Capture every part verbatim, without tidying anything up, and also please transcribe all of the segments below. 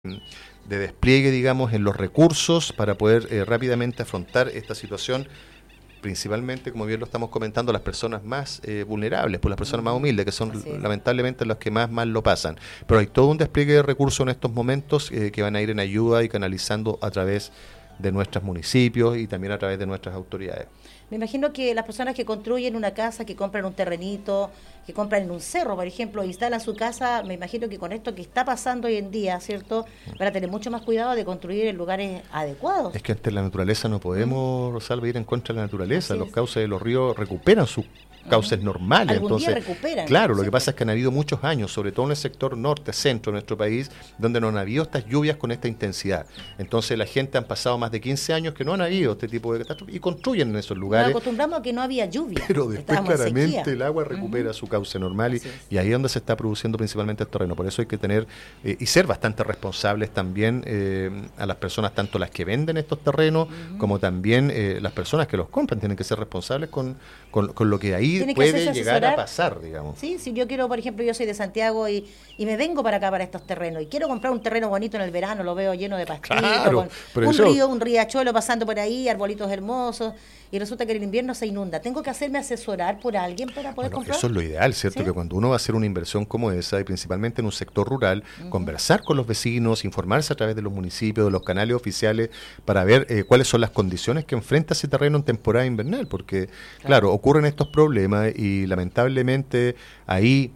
de despliegue, digamos, en los recursos para poder eh, rápidamente afrontar esta situación, principalmente, como bien lo estamos comentando, las personas más eh, vulnerables, pues las personas más humildes, que son lamentablemente las que más mal lo pasan. Pero hay todo un despliegue de recursos en estos momentos eh, que van a ir en ayuda y canalizando a través de nuestros municipios y también a través de nuestras autoridades. Me imagino que las personas que construyen una casa, que compran un terrenito, que compran en un cerro, por ejemplo, instalan su casa, me imagino que con esto que está pasando hoy en día, ¿cierto?, van a tener mucho más cuidado de construir en lugares adecuados. Es que ante la naturaleza no podemos, mm. Rosalba, ir en contra de la naturaleza. Los cauces de los ríos recuperan sus cauces uh-huh. normales. Algún Entonces, día recuperan. Claro, lo sí. que pasa es que han habido muchos años, sobre todo en el sector norte, centro de nuestro país, donde no han habido estas lluvias con esta intensidad. Entonces la gente han pasado más de quince años que no han habido este tipo de catástrofes y construyen en esos lugares. Nos acostumbramos a que no había lluvia. Pero después claramente el agua recupera uh-huh. su cauce normal y, y ahí es donde se está produciendo principalmente el terreno. Por eso hay que tener eh, y ser bastante responsables también eh, a las personas, tanto las que venden estos terrenos uh-huh. como también eh, las personas que los compran. Tienen que ser responsables con, con, con lo que ahí Tiene puede que llegar a pasar, digamos. Sí, si yo quiero, por ejemplo, yo soy de Santiago y, y me vengo para acá, para estos terrenos, y quiero comprar un terreno bonito en el verano, lo veo lleno de pastitos, claro, con un eso... río, un riachuelo pasando por ahí, arbolitos hermosos, y resulta que en el invierno se inunda. ¿Tengo que hacerme asesorar por alguien para poder bueno, comprar? Eso es lo ideal, ¿cierto? ¿Sí? Que cuando uno va a hacer una inversión como esa, y principalmente en un sector rural, uh-huh. conversar con los vecinos, informarse a través de los municipios, de los canales oficiales, para ver eh, cuáles son las condiciones que enfrenta ese terreno en temporada invernal, porque, claro, claro ocurren estos problemas y lamentablemente ahí,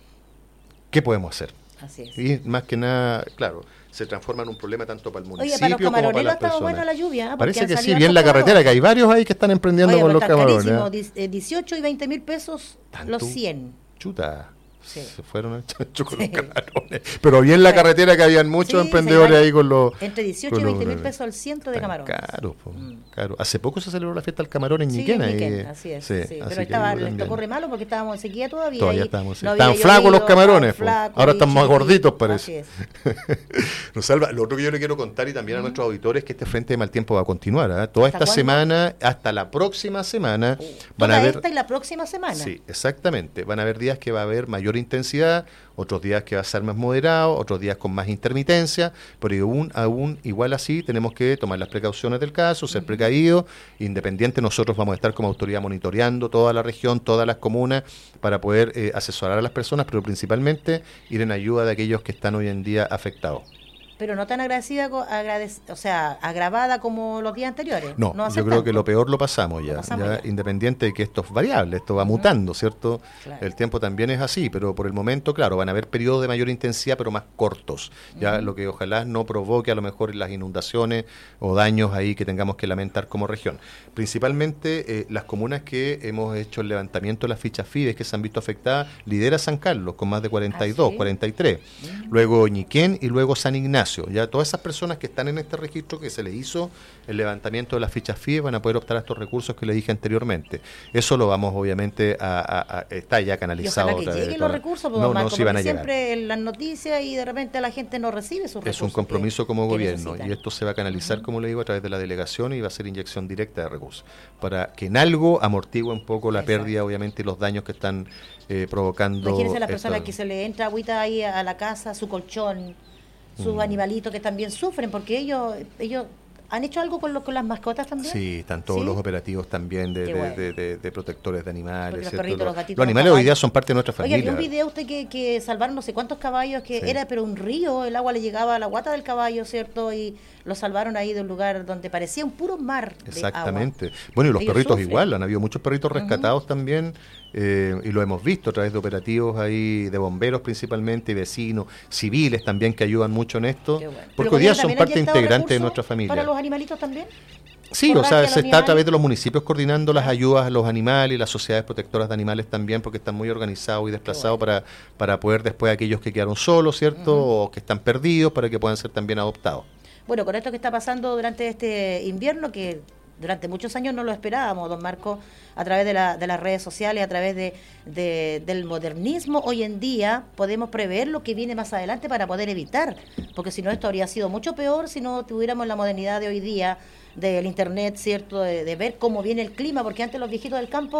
¿qué podemos hacer? Así es. Y más que nada, claro, se transforma en un problema tanto para el municipio. Oye, para los como para las ha estado buena la lluvia. Parece que sí, bien la carretera, que hay varios ahí que están emprendiendo. Oye, con los camarones. ¿eh? dieciocho y veinte mil pesos ¿Tanto? Los cien. Chuta. Sí. Se fueron al chancho con sí. los camarones. Pero bien la sí. carretera que habían muchos sí, emprendedores ahí con los... Entre dieciocho y veinte mil pesos al ciento de camarones. Caro, po, mm. caro. Hace poco se celebró la fiesta del camarón en sí, Ñiquena. En Ñiquén, y, así es. Sí, sí. Así Pero estaba, les tocó re malo porque estábamos en sequía todavía. Todavía y estábamos. No estaban flacos los camarones. Flaco Ahora están más gorditos, parece. Así es. Rosalba, lo otro que yo le quiero contar y también mm. a nuestros auditores es que este frente de mal tiempo va a continuar. ¿eh? Toda esta cuándo? semana, hasta la próxima semana. Uh, van toda a ver, esta y la próxima semana. Sí, exactamente. Van a haber días que va a haber mayor intensidad, otros días que va a ser más moderado, otros días con más intermitencia, pero aún, aún igual así tenemos que tomar las precauciones del caso, ser uh-huh. precavidos, independiente nosotros vamos a estar como autoridad monitoreando toda la región, todas las comunas, para poder eh, asesorar a las personas, pero principalmente ir en ayuda de aquellos que están hoy en día afectados. Pero no tan agradecida, agradec o sea, agravada como los días anteriores. No, no yo creo tanto. que lo peor lo pasamos ya, lo pasamos ya, ya. Independiente de que esto es variable, esto va uh-huh. mutando, ¿cierto? Claro. El tiempo también es así, pero por el momento, claro, van a haber periodos de mayor intensidad, pero más cortos, ya uh-huh. lo que ojalá no provoque a lo mejor las inundaciones o daños ahí que tengamos que lamentar como región. Principalmente eh, las comunas que hemos hecho el levantamiento de las fichas FIDES que se han visto afectadas, lidera San Carlos con más de cuarenta y dos, ¿Ah, sí? cuarenta y tres, uh-huh. luego Ñiquén y luego San Ignacio. Ya todas esas personas que están en este registro que se les hizo el levantamiento de las fichas FIDES van a poder optar a estos recursos que le dije anteriormente. Eso lo vamos obviamente a, a, a está ya canalizado. Y ojalá que lleguen los recursos, porque no, no, no, sí van a siempre llegar. En las noticias y de repente la gente no recibe esos recursos. Es un compromiso que, como que gobierno necesitan. Y esto se va a canalizar, uh-huh. como le digo, a través de la delegación y va a ser inyección directa de recursos para que en algo amortigue un poco la Exacto. pérdida, obviamente, y los daños que están eh, provocando. Imagínense a las personas esta... que se le entra agüita ahí a la casa, su colchón, sus mm. animalitos que también sufren, porque ellos ellos han hecho algo con, lo, con las mascotas también. Sí, están todos ¿Sí? los operativos también de, de, bueno. de, de, de protectores de animales. Los, perritos, los, gatitos, los animales los hoy día son parte de nuestra familia. Oye, vi un video usted que, que salvaron no sé cuántos caballos, que sí. era pero un río, el agua le llegaba a la guata del caballo, ¿cierto? Y lo salvaron ahí de un lugar donde parecía un puro mar de Exactamente. agua. Bueno, y los ellos perritos sufren. igual, han habido muchos perritos rescatados uh-huh. también. Eh, y lo hemos visto a través de operativos ahí de bomberos principalmente, y vecinos, civiles también que ayudan mucho en esto, bueno. porque hoy día son parte integrante de nuestra familia. ¿Para los animalitos también? Sí, o sea, se está a través de los municipios coordinando las ayudas a los animales y las sociedades protectoras de animales también, porque están muy organizados y desplazados bueno. para, para poder después aquellos que quedaron solos, ¿cierto? Uh-huh. O que están perdidos, para que puedan ser también adoptados. Bueno, con esto que está pasando durante este invierno, que durante muchos años no lo esperábamos, don Marco, a través de, la, de las redes sociales, a través de, de, del modernismo, hoy en día podemos prever lo que viene más adelante para poder evitar, porque si no esto habría sido mucho peor si no tuviéramos la modernidad de hoy día, del internet, ¿cierto?, de, de ver cómo viene el clima, porque antes los viejitos del campo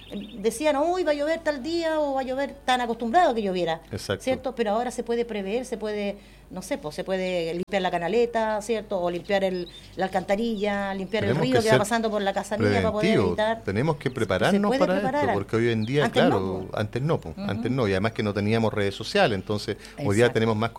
decían, uy, va a llover tal día o va a llover, tan acostumbrado a que lloviera, Exacto. ¿cierto? Pero ahora se puede prever, se puede, no sé, pues se puede limpiar la canaleta, ¿cierto? O limpiar el, la alcantarilla, limpiar Tenemos el río que que, va pasando por la casa mía para poder evitar. Tenemos que prepararnos para esto, porque hoy en día, antes claro, no, antes no, pues, uh-huh. antes no, y además que no teníamos redes sociales, entonces Exacto. hoy día tenemos más